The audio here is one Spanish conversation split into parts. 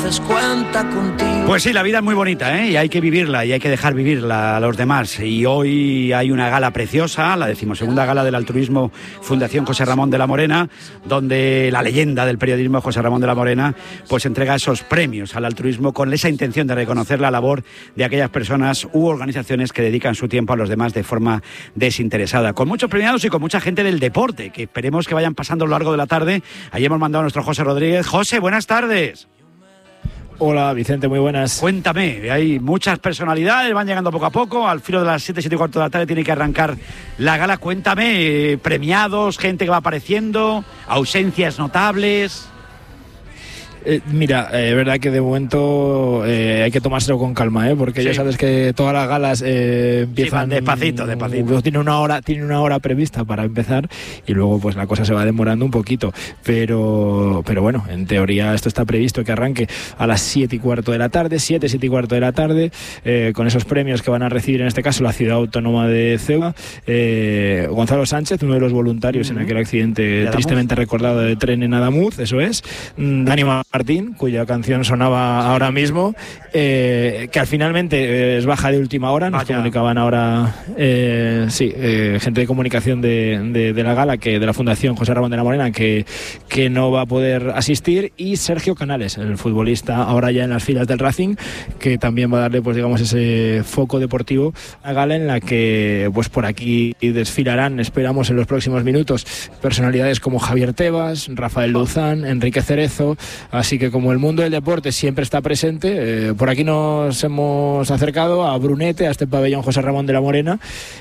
Cuenta contigo. Pues sí, la vida es muy bonita, ¿eh? Y hay que vivirla y hay que dejar vivirla a los demás. Y hoy hay una gala preciosa, la 12ª gala del altruismo Fundación José Ramón de la Morena, donde la leyenda del periodismo José Ramón de la Morena pues entrega esos premios al altruismo con esa intención de reconocer la labor de aquellas personas u organizaciones que dedican su tiempo a los demás de forma desinteresada. Con muchos premiados y con mucha gente del deporte, que esperemos que vayan pasando a lo largo de la tarde. Ahí hemos mandado a nuestro José Rodríguez. José, buenas tardes. Hola Vicente, muy buenas. Cuéntame, hay muchas personalidades, van llegando poco a poco, al filo de las 7 y cuarto de la tarde tiene que arrancar la gala. Cuéntame, premiados, gente que va apareciendo, ausencias notables. Mira, es verdad que de momento hay que tomárselo con calma, porque ya sabes que todas las galas empiezan despacito. Tiene una hora prevista para empezar y luego pues la cosa se va demorando un poquito, pero bueno, en teoría esto está previsto que arranque a las 7 y cuarto de la tarde, 7 y cuarto de la tarde, con esos premios que van a recibir en este caso la Ciudad Autónoma de Ceuta, Gonzalo Sánchez, uno de los voluntarios en aquel accidente tristemente recordado de tren en Adamuz, eso es, Dani Martín, cuya canción sonaba ahora mismo, que al finalmente es baja de última hora, nos comunicaban ahora gente de comunicación de la gala, que de la Fundación José Ramón de la Morena, que no va a poder asistir, y Sergio Canales, el futbolista ahora ya en las filas del Racing, que también va a darle pues digamos ese foco deportivo a gala en la que pues por aquí desfilarán, esperamos en los próximos minutos, personalidades como Javier Tebas, Rafael Luzán, Enrique Cerezo. Así que como el mundo del deporte siempre está presente, por aquí nos hemos acercado a Brunete, a este pabellón José Ramón de la Morena,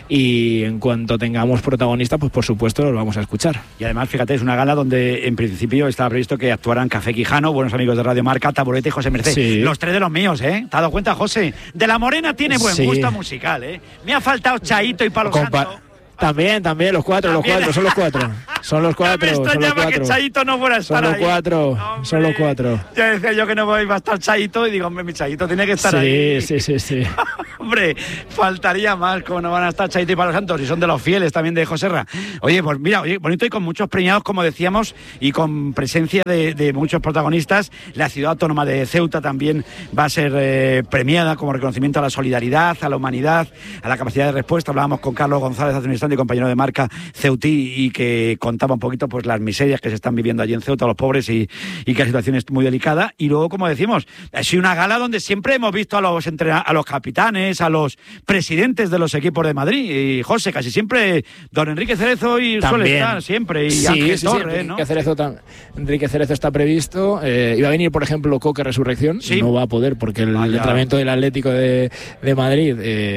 y en cuanto tengamos protagonista, pues por supuesto los vamos a escuchar. Y además, fíjate, es una gala donde en principio estaba previsto que actuaran Café Quijano, buenos amigos de Radio Marca, Taburete y José Merced. Sí. Los tres de los míos, ¿eh? ¿Te has dado cuenta, José? De la Morena tiene buen gusto musical, ¿eh? Me ha faltado Chaito y Palo Santo. También, los cuatro, son los cuatro. Son los cuatro. Me extrañaba que Chaito no fuera a estar ahí. Son los cuatro. Ya decía yo que no iba a estar Chaito y digo, hombre, mi Chaito tiene que estar ahí. Sí. Hombre, faltaría más, como no van a estar Chaito y Palo Santos, y son de los fieles también de Joserra. Oye, pues mira, bonito, y con muchos premiados, como decíamos, y con presencia de muchos protagonistas. La Ciudad Autónoma de Ceuta también va a ser premiada como reconocimiento a la solidaridad, a la humanidad, a la capacidad de respuesta. Hablábamos con Carlos González hace un instante, compañero de Marca Ceutí, y que contaba un poquito pues las miserias que se están viviendo allí en Ceuta, los pobres, y que la situación es muy delicada. Y luego, como decimos, ha sido una gala donde siempre hemos visto a los capitanes, a los presidentes de los equipos de Madrid, y José, casi siempre don Enrique Cerezo y también suele estar siempre, y Ángel Torres, ¿no? Enrique Cerezo está previsto, iba a venir por ejemplo Coque Resurrección, no va a poder porque el entrenamiento del Atlético de Madrid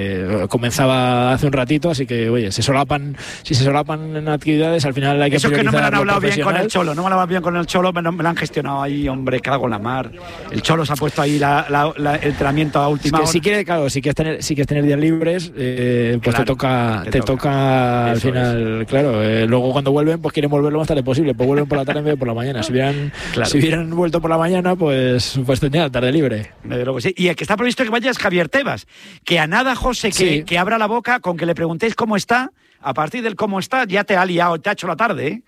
comenzaba hace un ratito, así que oye, si se solapan en actividades, al final hay que priorizar. Eso es que no me lo han hablado bien con el Cholo, me lo han gestionado ahí, hombre, cago en la mar. El Cholo se ha puesto ahí el entrenamiento a última hora. Si quieres tener días libres, pues claro, te toca al final, claro. Luego cuando vuelven, pues quieren volver lo más tarde posible, pues vuelven por la tarde en vez de por la mañana. Si hubieran vuelto por la mañana, pues tendrían la tarde libre. Sí. Y el que está previsto que vaya es Javier Tebas, que a nada, José, que abra la boca con que le preguntéis cómo está. A partir del cómo está, ya te ha liado, te ha hecho la tarde, ¿eh?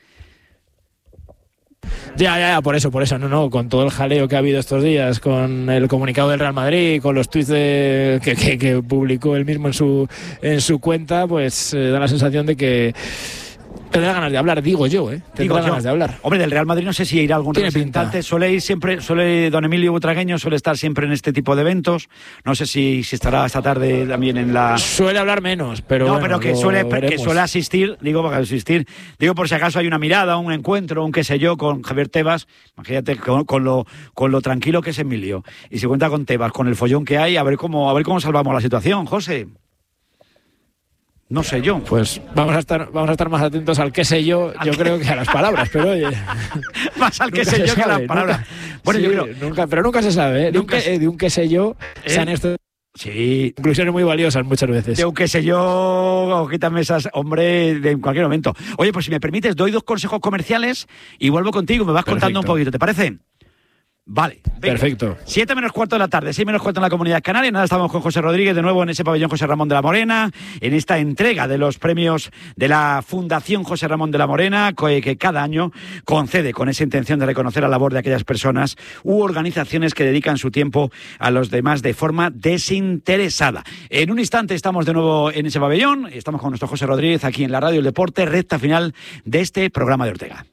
Ya, por eso, no, con todo el jaleo que ha habido estos días, con el comunicado del Real Madrid, con los tuits que publicó él mismo en su cuenta, pues da la sensación de que tendrá ganas de hablar, digo yo, tendrá ganas de hablar. Hombre, del Real Madrid no sé si irá algún representante. Suele don Emilio Butragueño suele estar siempre en este tipo de eventos. No sé si estará esta tarde también en la... Suele hablar menos, pero no, pero que suele asistir, digo por si acaso hay una mirada, un encuentro, un qué sé yo, con Javier Tebas. Imagínate con lo tranquilo que es Emilio. Y si cuenta con Tebas, con el follón que hay, a ver cómo salvamos la situación, José. No sé yo. Pues vamos a estar más atentos al qué sé yo creo que a las palabras, pero oye. Más al qué sé yo que a las palabras. Bueno, yo creo. Pero nunca se sabe, de un qué sé yo sean estos. Sí. Conclusiones muy valiosas muchas veces. De un qué sé yo, quítame esas, hombre, en cualquier momento. Oye, pues si me permites, doy 2 consejos comerciales y vuelvo contigo, me vas contando un poquito, ¿te parece? Vale, venga. Perfecto. 7 menos cuarto de la tarde, 6 menos cuarto en la Comunidad Canaria. Nada, estamos con José Rodríguez de nuevo en ese pabellón José Ramón de la Morena, en esta entrega de los premios de la Fundación José Ramón de la Morena, que cada año concede con esa intención de reconocer la labor de aquellas personas u organizaciones que dedican su tiempo a los demás de forma desinteresada. En un instante estamos de nuevo en ese pabellón, estamos con nuestro José Rodríguez aquí en la Radio El Deporte, recta final de este programa de Ortega.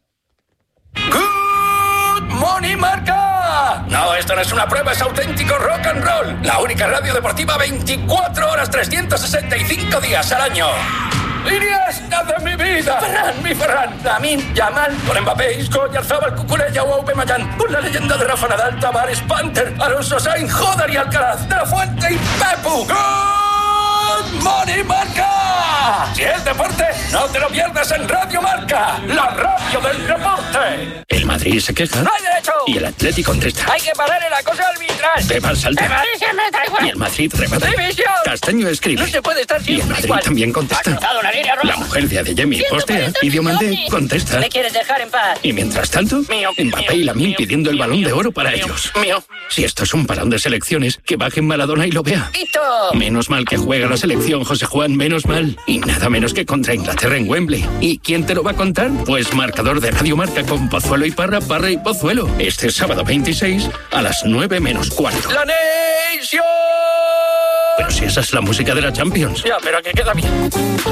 ¡Good morning, Marca! No, esto no es una prueba, es auténtico rock and roll. La única radio deportiva 24 horas, 365 días al año. Iniesta de mi vida, Ferran, mi Ferran, Lamine Yamal, con Mbappé, Isco, Oyarzabal, Cucurella o Aubameyang, con la leyenda de Rafa Nadal, Tavares, Panther, Alonso Sainz, Joder y Alcaraz, De La Fuente y Pepu. ¡Good morning, Marca! Si es deporte, no te lo pierdas en Radio Marca, la radio del deporte. El Madrid se queja. ¡No hay derecho! Y el Atleti contesta. Hay que parar el acoso arbitral. Pepa salta. ¡El Madrid siempre está igual! Y el Madrid remata. ¡División! Castaño escribe. No se puede estar Y el siempre Madrid igual. también contesta. Ha cruzado la línea roja. La mujer de Adeyemi Siento postea. molestar Y Diomandé mi contesta. ¿Me quieres dejar en paz? Y mientras tanto, Mío, Mbappé mío, y Lamine mío, pidiendo el mío, balón de mío, oro para mío, ellos. mío. Si esto es un parón de selecciones, que bajen Maradona y lo vea. ¡Quito! Menos mal que juega la selección, José Juan, menos mal. Y nada menos que contra Inglaterra en Wembley. ¿Y quién te lo va a contar? Pues marcador de Radio Marca con Pozuelo y Parra, Parra y Pozuelo. Este sábado 26 a las 9 menos cuarto. ¡La Nation! Pero si esa es la música de la Champions. Ya, pero que queda bien.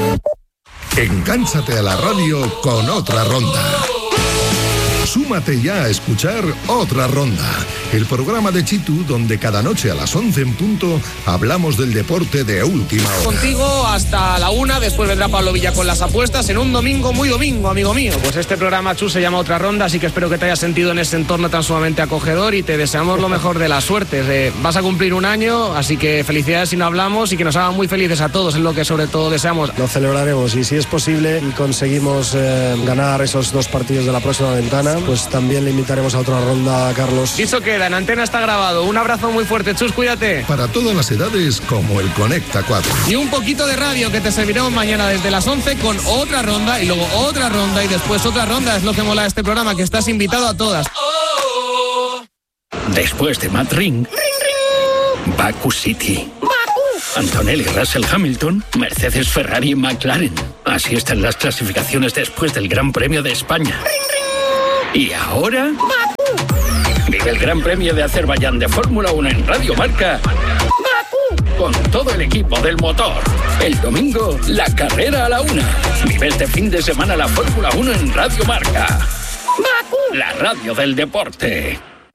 Engánchate a la radio con Otra Ronda. Súmate ya a escuchar Otra Ronda, el programa de Chitu donde cada noche a las 11 en punto hablamos del deporte de última hora. Contigo hasta la 1, después vendrá Pablo Villa con las apuestas en un domingo muy domingo, amigo mío. Pues este programa, Chus, se llama Otra Ronda, así que espero que te hayas sentido en ese entorno tan sumamente acogedor y te deseamos lo mejor de las suertes. Vas a cumplir un año, así que felicidades si no hablamos y que nos hagan muy felices a todos, es lo que sobre todo deseamos. Lo celebraremos y si es posible y conseguimos ganar esos 2 partidos de la próxima ventana, pues también le invitaremos a Otra Ronda, Carlos. Eso queda, en antena está grabado. Un abrazo muy fuerte, Chus, cuídate. Para todas las edades como el Conecta 4. Y un poquito de radio que te serviremos mañana desde las 11 con Otra Ronda y luego Otra Ronda y después Otra Ronda. Es lo que mola de este programa, que estás invitado a todas. Después de Matt Ring, Baku City, Antonelli, Russell Hamilton, Mercedes, Ferrari y McLaren. Así están las clasificaciones después del Gran Premio de España. Y ahora vive el Gran Premio de Azerbaiyán de Fórmula 1 en Radio Marca con todo el equipo del motor. El domingo, la carrera a la 1. Vive este fin de semana la Fórmula 1 en Radio Marca, la radio del deporte.